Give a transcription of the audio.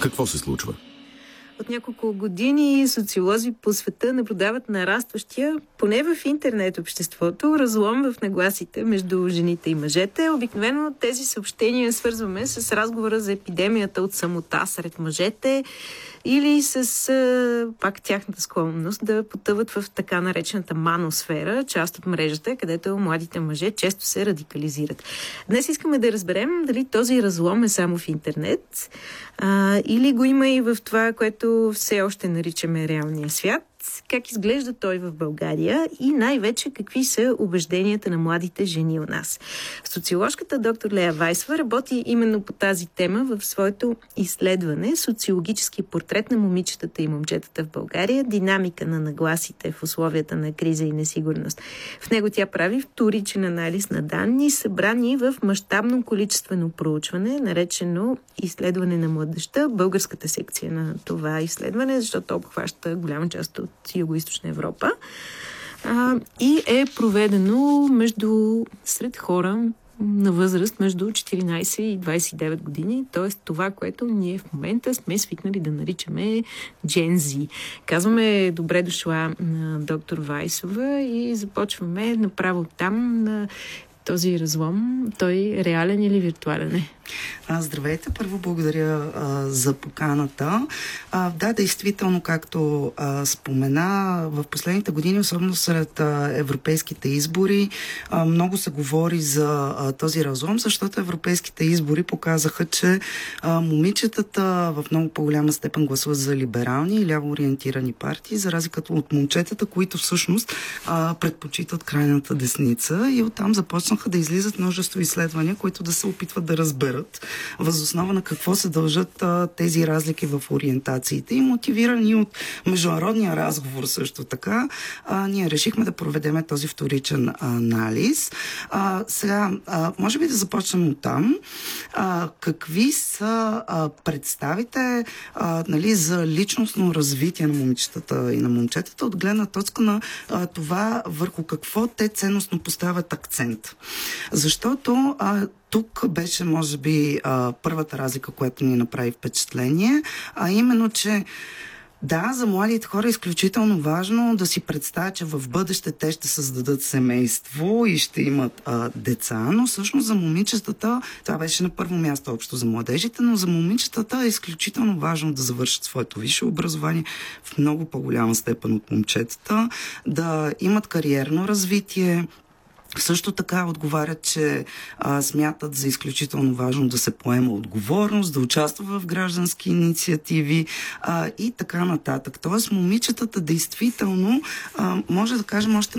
Какво се случва? От няколко години социолози по света наблюдават нарастващия, поне в интернет обществото, разлом в нагласите между жените и мъжете. Обикновено тези съобщения свързваме с разговора за епидемията от самота сред мъжете или с пак тяхната склонност да потъват в така наречената маносфера, част от мрежата, където младите мъже често се радикализират. Днес искаме да разберем дали този разлом е само в интернет или го има и в това, което все още наричаме реалния свят. Как изглежда той в България и най-вече какви са убежденията на младите жени у нас. Социоложката доктор Лея Вайсова работи именно по тази тема в своето изследване «Социологически портрет на момичетата и момчетата в България. Динамика на нагласите в условията на криза и несигурност». В него тя прави вторичен анализ на данни, събрани в мащабно количествено проучване, наречено изследване на младежта, българската секция на това изследване, защото обхваща голяма част от Югоизточна Европа и е проведено сред хора на възраст между 14 и 29 години, т.е. това, което ние в момента сме свикнали да наричаме Gen Z. Казваме добре дошла на доктор Вайсова и започваме направо там на този разлом. Той реален или виртуален е? Здравейте! Първо благодаря за поканата. Да, действително, както спомена, в последните години, особено сред европейските избори, много се говори за този разлом, защото европейските избори показаха, че момичетата в много по-голяма степен гласуват за либерални и ляво ориентирани партии, за разлика от момчетата, които всъщност предпочитат крайната десница, и оттам започнаха да излизат множество изследвания, които да се опитват да разберат възоснова на какво се дължат тези разлики в ориентациите, и мотивирани от международния разговор също така, ние решихме да проведем този вторичен анализ. Сега, може би да започнем от там. Какви са представите за личностно развитие на момичетата и на момчетата от гледна точка на това върху какво те ценностно поставят акцент? Защото тук беше, може би, първата разлика, която ни направи впечатление, а именно, че да, за младите хора е изключително важно да си представят, че в бъдеще те ще създадат семейство и ще имат деца, но всъщност за момичетата, това беше на първо място общо за младежите, но за момичетата е изключително важно да завършат своето висше образование в много по-голяма степен от момчетата, да имат кариерно развитие. Също така отговарят, че смятат за изключително важно да се поема отговорност, да участва в граждански инициативи и така нататък. Тоест, момичетата действително, може да кажем още